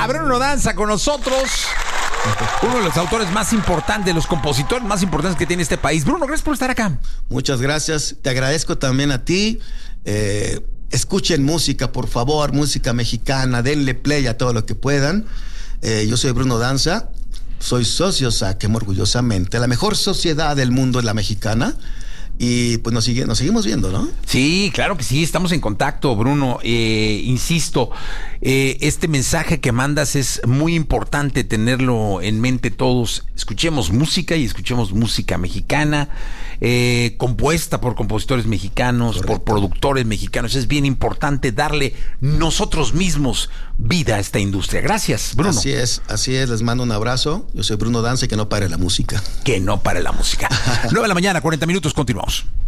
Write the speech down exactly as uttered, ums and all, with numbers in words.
a Bruno Danza con nosotros. Uno de los autores más importantes, de los compositores más importantes que tiene este país. Bruno, gracias por estar acá. Muchas gracias. Te agradezco también a ti. Eh, escuchen música, por favor, música mexicana. Denle play a todo lo que puedan. Eh, yo soy Bruno Danza. Soy socio Saquem, orgullosamente. La mejor sociedad del mundo es la mexicana. Y pues nos, sigue, nos seguimos viendo, ¿no? Sí, claro que sí, estamos en contacto, Bruno. Eh, insisto, eh, este mensaje que mandas es muy importante tenerlo en mente todos. Escuchemos música y escuchemos música mexicana, eh, compuesta por compositores mexicanos, Correcto. por productores mexicanos. Es bien importante darle nosotros mismos vida a esta industria. Gracias, Bruno. Así es, así es. Les mando un abrazo. Yo soy Bruno Danza y que no pare la música. Que no pare la música. nueve de la mañana, cuarenta minutos, continuamos.